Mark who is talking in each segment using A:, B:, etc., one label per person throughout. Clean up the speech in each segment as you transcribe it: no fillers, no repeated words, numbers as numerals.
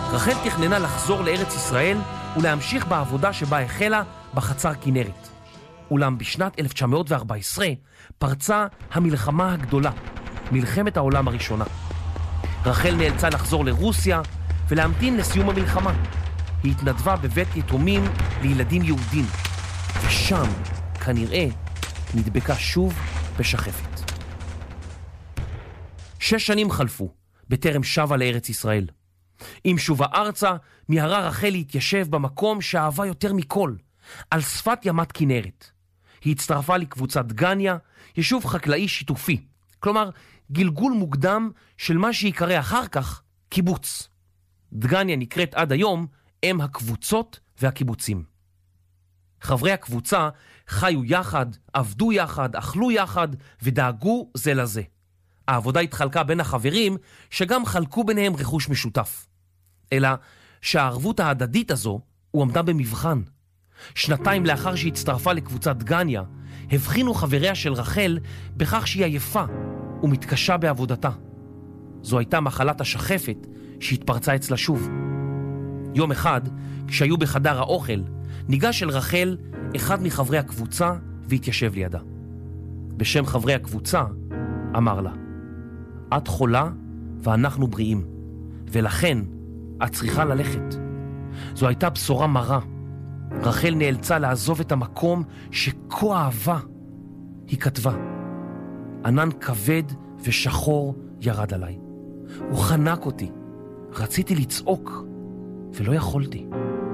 A: רחל תכננה לחזור לארץ ישראל ולהמשיך בעבודה שבה החלה בחצר כנרת. אולם בשנת 1914 פרצה המלחמה הגדולה, מלחמת העולם הראשונה. רחל נאלצה לחזור לרוסיה ולהמתין לסיום המלחמה. היא התנדבה בבית יתומים לילדים יהודים, ושם כנראה נדבקה שוב בשחפת. 6 שנים חלפו בטרם שבה לארץ ישראל. עם שובה ארצה מיהרה רחל להתיישב במקום שאהבה יותר מכל, על שפת ימת כנרת. היא הצטרפה לקבוצת דגניה, יישוב חקלאי שיתופי, כלומר גלגול מוקדם של מה שיקרא אחר כך קיבוץ. דגניה נקראת עד היום אם הקבוצות והקיבוצים. חברי הקבוצה חיו יחד, עבדו יחד, אכלו יחד ודאגו זה לזה. העבודה התחלקה בין החברים שגם חלקו ביניהם רכוש משותף. אלא שהערבות ההדדית הזו הוא עמדה במבחן. 2 לאחר שהצטרפה לקבוצת דגניה, הבחינו חבריה של רחל בכך שהיא עייפה ומתקשה בעבודתה. זו הייתה מחלת השחפת שהתפרצה אצלה שוב. יום אחד, כשהיו בחדר האוכל, ניגש אל רחל אחד מחברי הקבוצה והתיישב לידה. בשם חברי הקבוצה אמר לה, את חולה ואנחנו בריאים, ולכן את צריכה ללכת. זו הייתה בשורה מרה. רחל נאלצה לעזוב את המקום שכה אהבה. היא כתבה, ענן כבד ושחור ירד עליי. הוא חנק אותי. רציתי לצעוק ולא יכולתי.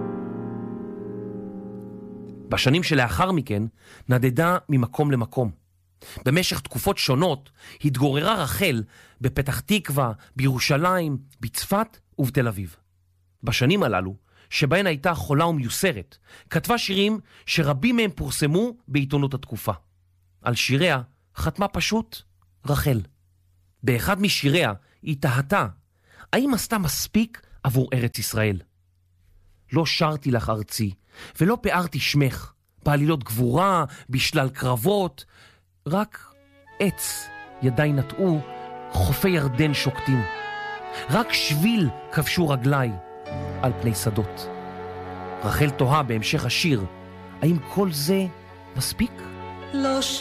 A: בשנים שלאחר מכן נדדה ממקום למקום. במשך תקופות שונות התגוררה רחל בפתח תקווה, בירושלים, בצפת ובתל אביב. בשנים הללו, שבהן הייתה חולה ומיוסרת, כתבה שירים שרבים מהם פורסמו בעיתונות התקופה. על שיריה חתמה פשוט רחל. באחד משיריה היא תהתה, האם עשתה מספיק עבור ארץ ישראל? לא שרתי לך ארצי, ולא פארתי שמך, בעלילות גבורה, בשלל קרבות, רק עץ ידיי נטעו, חופי ירדן שוקטים. רק שביל כבשו רגליי על פני שדות. רחל תוהה בהמשך השיר, האם כל זה מספיק?
B: לא